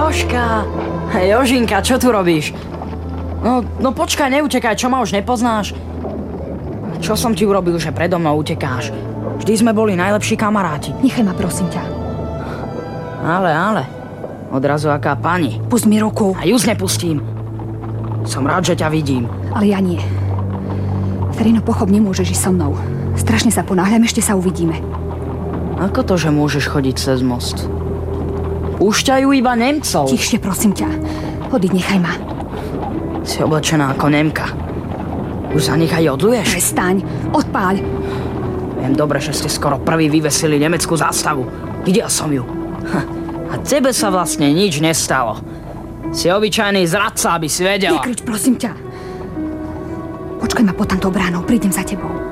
Jožka! Jožinka, čo tu robíš? No počkaj, neutekaj, čo ma už nepoznáš? Čo som ti urobil, že predo mnou utekáš? Vždy sme boli najlepší kamaráti. Nechaj ma, prosím ťa. Ale. Odrazu aká pani. Pusť mi ruku. A just nepustím. Som rád, že ťa vidím. Ale ja nie. Ferino, pochop, nemôžeš ísť so mnou. Strašne sa ponáhľam, ešte sa uvidíme. Ako to, že môžeš chodiť cez most? Púšťajú iba Nemcov. Tichšie, prosím ťa. Hodiť, nechaj ma. Si oblečená ako Nemka. Už sa nechaj odluješ? Prestaň, odpáľ. Viem dobre, že ste skoro prvý vyvesili nemeckú zástavu. Videl som ju. A tebe sa vlastne nič nestalo. Si obyčajný zradca, aby si vedela. Nekrič, prosím ťa. Počkaj ma pod tamtou bránou, prídem za tebou.